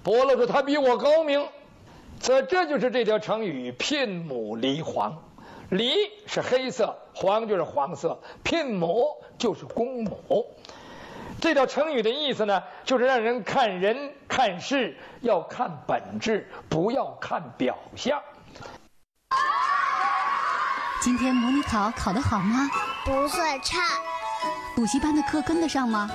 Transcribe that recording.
伯乐说他比我高明。所以这就是这条成语“牝母离黄”。离是黑色，黄就是黄色，牝母就是公母。这条成语的意思呢，就是让人看人看事要看本质，不要看表象。 今天模拟考考得好吗？ 不算差。 补习班的课跟得上吗？